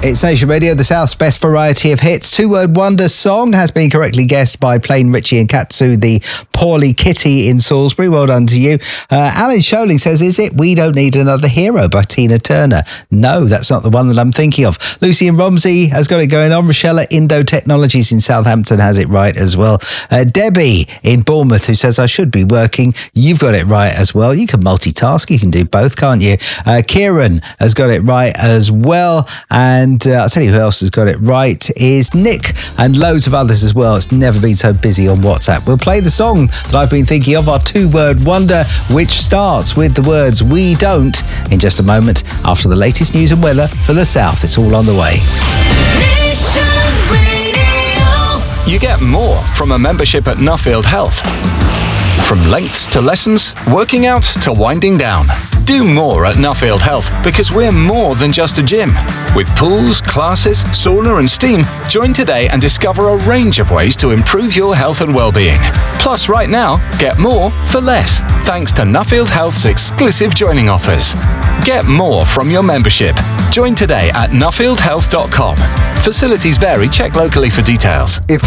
It's Nation Radio, the South's best variety of hits. Two-word wonder song has been correctly guessed by Plain Richie and Katsu, the Poorly Kitty in Salisbury. Well done to you. Alan Scholing says, is it We Don't Need Another Hero by Tina Turner? No, that's not the one that I'm thinking of. Lucy in Romsey has got it going on. Rochelle at Indo Technologies in Southampton has it right as well. Debbie in Bournemouth, who says, I should be working. You've got it right as well. You can multitask. You can do both, can't you? Kieran has got it right as well. And I'll tell you who else has got it right is Nick, and loads of others as well. It's never been so busy on WhatsApp. We'll play the song that I've been thinking of, our two-word wonder, which starts with the words we don't, in just a moment after the latest news and weather for the South. It's all on the way. You get more from a membership at Nuffield Health. From lengths to lessons, working out to winding down. Do more at Nuffield Health because we're more than just a gym. With pools, classes, sauna and steam, join today and discover a range of ways to improve your health and well-being. Plus, right now, get more for less, thanks to Nuffield Health's exclusive joining offers. Get more from your membership. Join today at nuffieldhealth.com. Facilities vary. Check locally for details.